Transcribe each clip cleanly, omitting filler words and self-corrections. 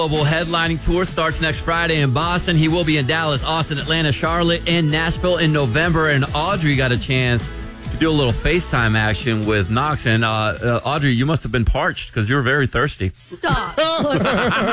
Global headlining tour starts next Friday in Boston. He will be in Dallas, Austin, Atlanta, Charlotte, and Nashville in November. And Audrey got a chance to do a little FaceTime action with Knox. And Audrey, you must have been parched because you were very thirsty. Stop. Look,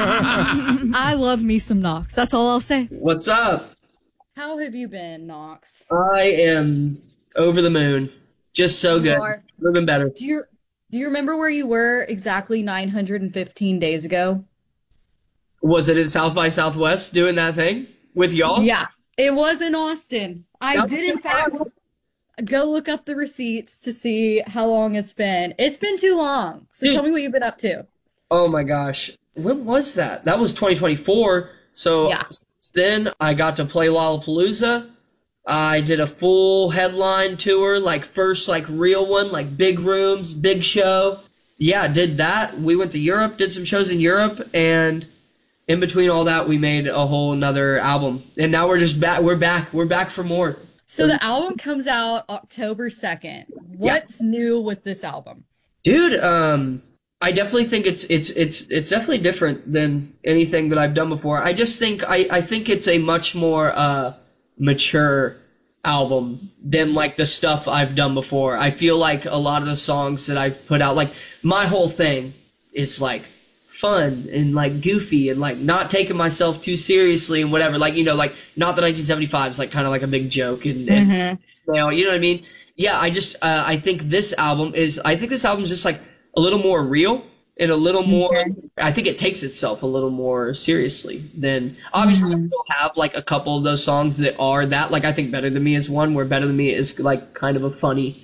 I love me some Knox. That's all I'll say. What's up? How have you been, Knox? I am over the moon. Just so good. Never been better. Do you remember where you were exactly 915 days ago? Was it at South by Southwest doing that thing with y'all? Yeah, it was in Austin. I did, in fact, go look up the receipts to see how long it's been. It's been too long. So tell me what you've been up to. Oh my gosh. When was that? That was 2024. So yeah. Then I got to play Lollapalooza. I did a full headline tour, first real one, big rooms, big show. Yeah, did that. We went to Europe, did some shows in Europe, and in between all that, we made a whole another album. And now we're just back. We're back for more. So the album comes out October 2nd. What's new with this album? Dude, I definitely think it's definitely different than anything that I've done before. I just think I think it's a much more mature album than the stuff I've done before. I feel like a lot of the songs that I've put out, my whole thing is fun and goofy and not taking myself too seriously and whatever. Not the 1975 is kind of a big joke and you know what I mean? Yeah, I think this album is just a little more real and a little more, I think it takes itself a little more seriously than, obviously I still have a couple of those songs that are that, I think Better Than Me is one, where Better Than Me is kind of a funny,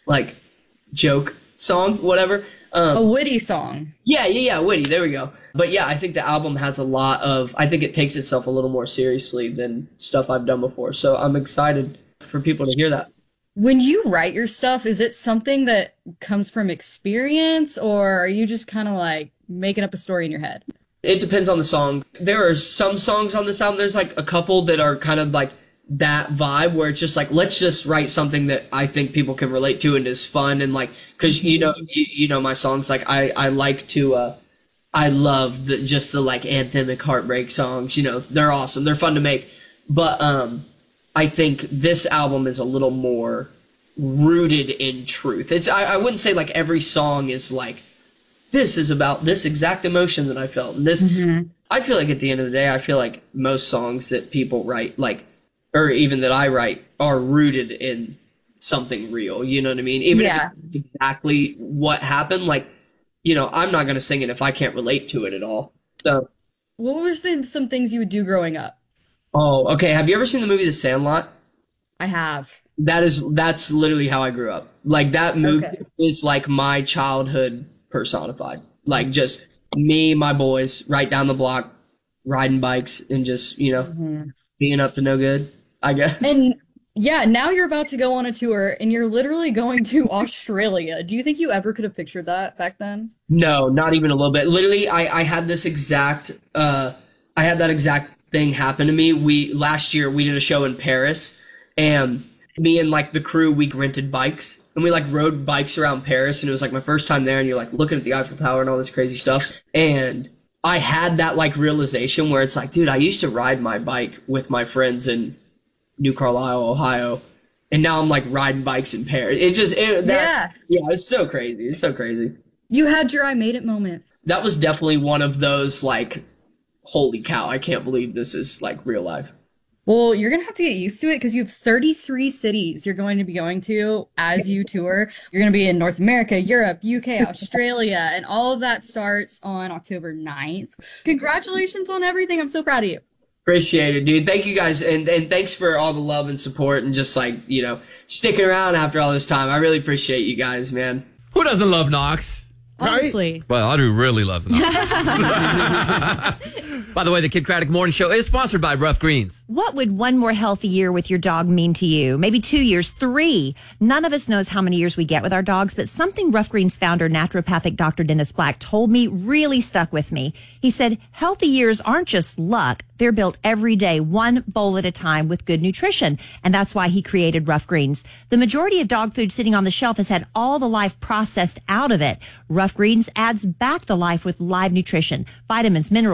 joke song, whatever. A witty song. Yeah, witty, there we go. But yeah, I think the album has a lot of, I think it takes itself a little more seriously than stuff I've done before. So I'm excited for people to hear that. When you write your stuff, is it something that comes from experience, or are you just kind of making up a story in your head? It depends on the song. There are some songs on this album, there's a couple that are kind of that vibe where it's just let's just write something that I think people can relate to and is fun and because you know my songs, I like to I love the anthemic heartbreak songs, they're awesome, they're fun to make, but I think this album is a little more rooted in truth. I wouldn't say every song is this is about this exact emotion that I felt. And this, I feel at the end of the day, I feel most songs that people write, or even that I write, are rooted in something real. You know what I mean? Even if it's exactly what happened, I'm not going to sing it if I can't relate to it at all. So, what were some things you would do growing up? Oh, okay. Have you ever seen the movie The Sandlot? I have. That's literally how I grew up. That movie is my childhood personified. Just me, my boys, right down the block, riding bikes and just, being up to no good, I guess. And yeah, now you're about to go on a tour and you're literally going to Australia. Do you think you ever could have pictured that back then? No, not even a little bit. Literally, I had this exact, that exact thing happen to me. Last year we did a show in Paris, and me and the crew, we rented bikes and we rode bikes around Paris, and it was my first time there, and you're looking at the Eiffel Tower and all this crazy stuff, and I had that realization where it's dude, I used to ride my bike with my friends in New Carlisle, Ohio, and now I'm riding bikes in Paris. It's so crazy. It's so crazy. You had your I made it moment. That was definitely one of those holy cow, I can't believe this is real life. Well, you're going to have to get used to it because you have 33 cities you're going to be going to as you tour. You're going to be in North America, Europe, UK, Australia, and all of that starts on October 9th. Congratulations on everything. I'm so proud of you. Appreciate it, dude. Thank you guys. And thanks for all the love and support and just sticking around after all this time. I really appreciate you guys, man. Who doesn't love Knox? Honestly. Right? Well, Audrey really loves Knox. By the way, the Kid Craddock Morning Show is sponsored by Rough Greens. What would one more healthy year with your dog mean to you? Maybe 2 years, 3. None of us knows how many years we get with our dogs, but something Rough Greens founder, naturopathic Dr. Dennis Black, told me really stuck with me. He said, healthy years aren't just luck. They're built every day, one bowl at a time with good nutrition. And that's why he created Rough Greens. The majority of dog food sitting on the shelf has had all the life processed out of it. Rough Greens adds back the life with live nutrition, vitamins, minerals,